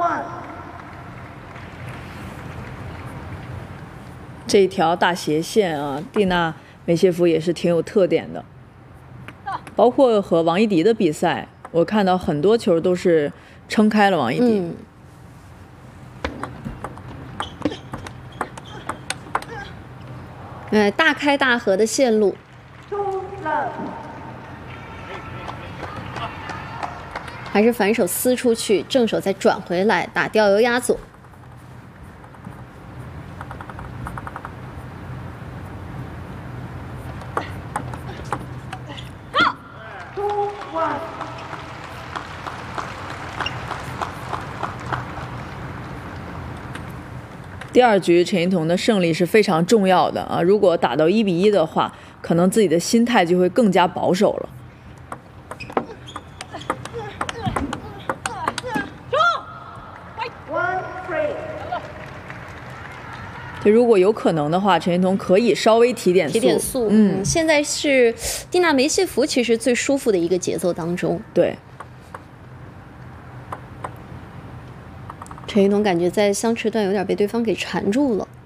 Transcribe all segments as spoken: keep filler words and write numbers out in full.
这一条大斜线啊，蒂娜梅谢夫也是挺有特点的。包括和王艺迪的比赛，我看到很多球都是撑开了王艺迪。 嗯哎，大开大合的线路，还是反手撕出去，正手再转回来打掉油压左。 第二局陈一桐的胜利是非常重要的啊！如果打到一比一的话，可能自己的心态就会更加保守了。就如果有可能的话，陈一桐可以稍微提点速。 提点速，嗯，现在是蒂娜梅谢夫其实最舒服的一个节奏当中。 对。 陈一桐感觉在相持段有点被对方给缠住了。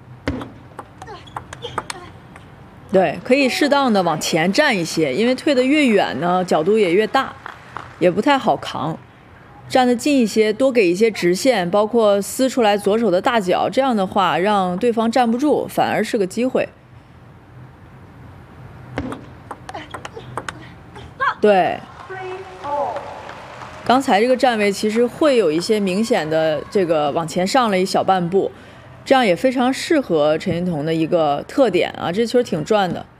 对，可以适当的往前站一些，因为退得越远呢，角度也越大，也不太好扛。站得近一些，多给一些直线，包括撕出来左手的大脚，这样的话让对方站不住，反而是个机会。对。刚才这个站位其实会有一些明显的这个往前上了一小半步，这样也非常适合陈一桐的一个特点啊，这球挺转的。